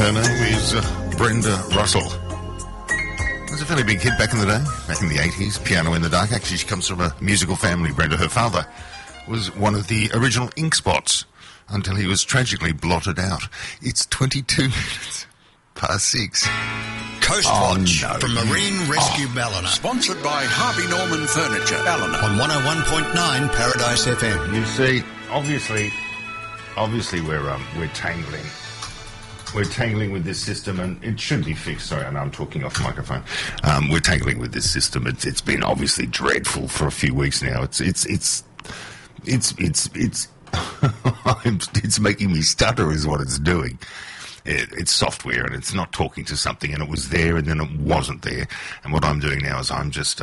Her name is Brenda Russell. Was a fairly big hit back in the day, back in the 80s, Piano in the Dark. Actually, she comes from a musical family, Brenda. Her father was one of the original Ink Spots until he was tragically blotted out. It's 22 minutes past 6. Coastwatch from Marine Rescue Ballina. Sponsored by Harvey Norman Furniture, Ballina. On 101.9 Paradise FM. You see, obviously we're tangling. We're tangling with this system, and it should be fixed. Sorry, I know I'm talking off the microphone. We're tangling with this system. It's been obviously dreadful for a few weeks now. It's it's making me stutter, is what it's doing. It's software, and it's not talking to something, and it was there, and then it wasn't there. And what I'm doing now is I'm just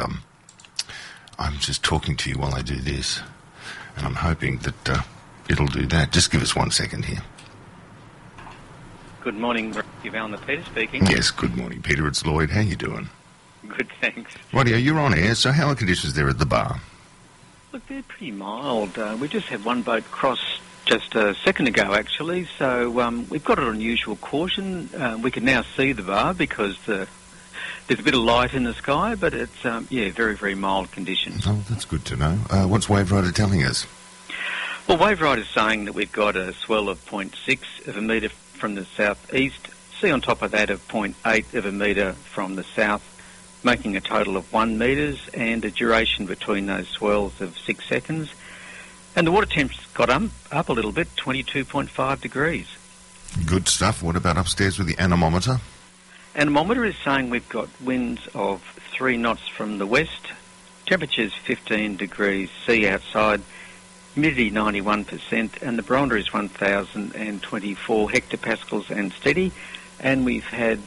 talking to you while I do this, and I'm hoping that it'll do that. Just give us 1 second here. Good morning, Valna Peter speaking. Yes, good morning, Peter. It's Lloyd. How you doing? Good, thanks. Rightio, you're on air. So how are conditions there at the bar? Look, they're pretty mild. We just had one boat cross just a second ago, actually, so we've got an unusual caution. We can now see the bar because there's a bit of light in the sky, but it's, very, very mild conditions. Oh, that's good to know. What's Wave Rider telling us? Well, Wave Rider's saying that we've got a swell of 0.6 of a metre from the southeast, sea on top of that of 0.8 of a metre from the south, making a total of 1 metres and a duration between those swells of 6 seconds. And the water temperature's got up a little bit, 22.5 degrees. Good stuff. What about upstairs with the anemometer? Anemometer is saying we've got winds of 3 knots from the west, temperature's 15 degrees C outside, humidity 91%, and the barometer is 1,024 hectopascals and steady. And we've had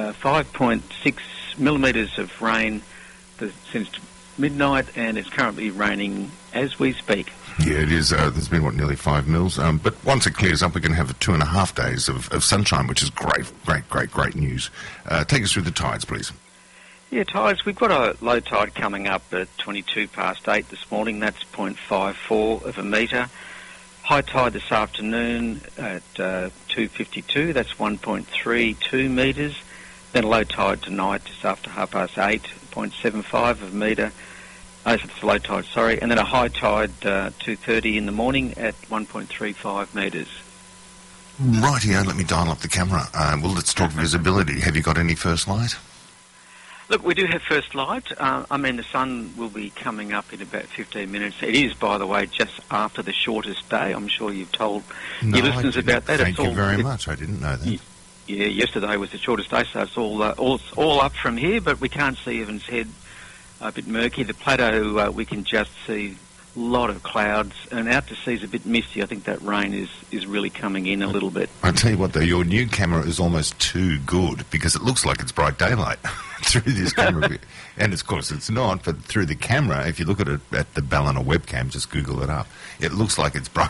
5.6 millimetres of rain since midnight, and it's currently raining as we speak. Yeah, it is. There's been, nearly 5 mils. But once it clears up, we're going to have 2.5 days of sunshine, which is great news. Take us through the tides, please. Yeah, tides. We've got a low tide coming up at 22 past 8 this morning. That's 0.54 of a metre. High tide this afternoon at 2:52. That's 1.32 metres. Then a low tide tonight just after 8:30, 0.75 of a metre. Oh, it's low tide, sorry. And then a high tide 2:30 in the morning at 1.35 metres. Rightio, let me dial up the camera. Well, let's talk visibility. Have you got any first light? Look, we do have first light. The sun will be coming up in about 15 minutes. It is, by the way, just after the shortest day. I'm sure you've told your listeners about that. Thank you very much. I didn't know that. Yeah, yesterday was the shortest day, so it's all up from here, but we can't see Evans Head. A bit murky. The plateau, we can just see a lot of clouds, and out to sea is a bit misty. I think that rain is really coming in a little bit. I tell you what, though, your new camera is almost too good because it looks like it's bright daylight through this camera. And, of course, it's not, but through the camera, if you look at it at the Ballina webcam, just Google it up, it looks like it's bright